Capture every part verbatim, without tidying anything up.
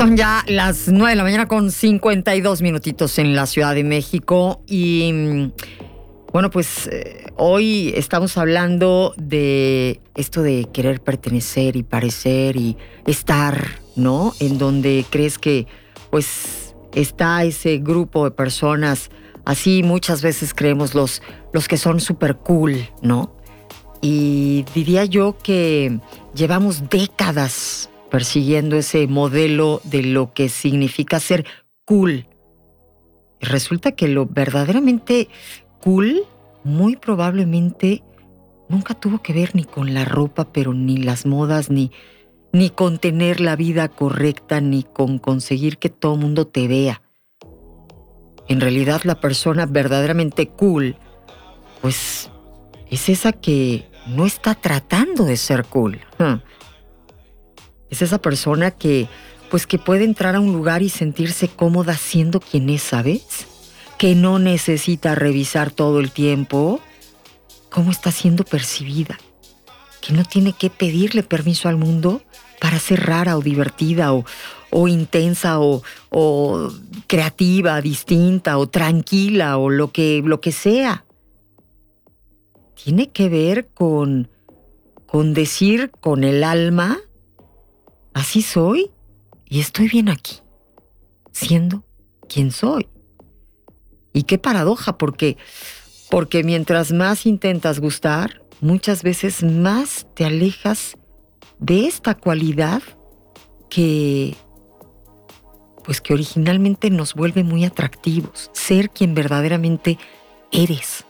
Son ya las nueve de la mañana con cincuenta y dos minutitos en la Ciudad de México y bueno, pues eh, hoy estamos hablando de esto de querer pertenecer y parecer y estar, ¿no? En donde crees que pues está ese grupo de personas, así muchas veces creemos los, los que son súper cool, ¿no? Y diría yo que llevamos décadas persiguiendo ese modelo de lo que significa ser cool. Y resulta que lo verdaderamente cool muy probablemente nunca tuvo que ver ni con la ropa, pero ni las modas, ni, ni con tener la vida correcta, ni con conseguir que todo el mundo te vea. En realidad la persona verdaderamente cool, pues es esa que no está tratando de ser cool. Huh. Es esa persona que, pues que puede entrar a un lugar y sentirse cómoda siendo quien es, ¿sabes? Que no necesita revisar todo el tiempo cómo está siendo percibida. Que no tiene que pedirle permiso al mundo para ser rara o divertida o, o intensa o, o creativa, distinta o tranquila o lo que, lo que sea. Tiene que ver con, con decir con el alma, así soy y estoy bien aquí, siendo quien soy. Y qué paradoja, porque, porque mientras más intentas gustar, muchas veces más te alejas de esta cualidad que, pues que originalmente nos vuelve muy atractivos, ser quien verdaderamente eres.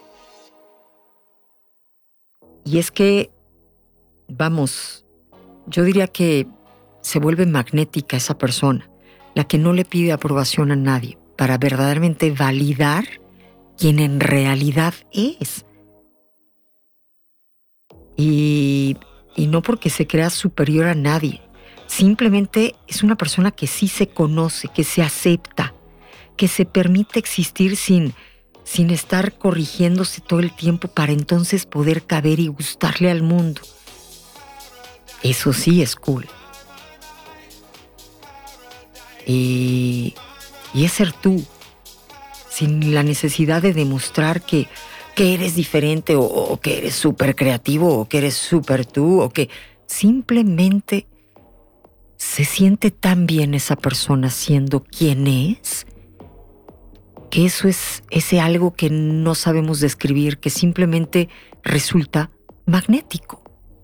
Y es que, vamos, yo diría que se vuelve magnética esa persona, la que no le pide aprobación a nadie para verdaderamente validar quién en realidad es. Y, y no porque se crea superior a nadie, simplemente es una persona que sí se conoce, que se acepta, que se permite existir sin, sin estar corrigiéndose todo el tiempo para entonces poder caber y gustarle al mundo. Eso sí es cool. Y, y es ser tú, sin la necesidad de demostrar que, que eres diferente o, o que eres súper creativo o que eres súper tú o que simplemente se siente tan bien esa persona siendo quien es, que eso es ese algo que no sabemos describir, que simplemente resulta magnético.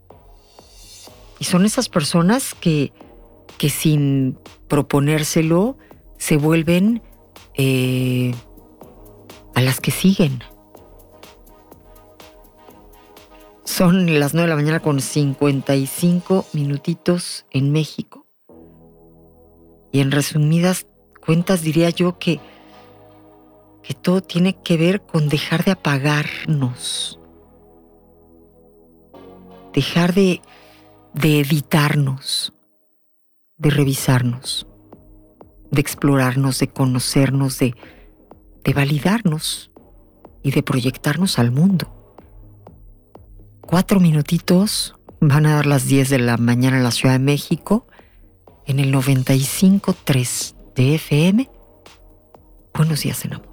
Y son esas personas que, que sin proponérselo se vuelven eh, a las que siguen. Son las nueve de la mañana con cincuenta y cinco minutitos en México. Y en resumidas cuentas diría yo que, que todo tiene que ver con dejar de apagarnos. Dejar de, de editarnos. De revisarnos, de explorarnos, de conocernos, de, de validarnos y de proyectarnos al mundo. Cuatro minutitos, van a dar las diez de la mañana en la Ciudad de México, en el noventa y cinco punto tres de F M. Buenos días en amor.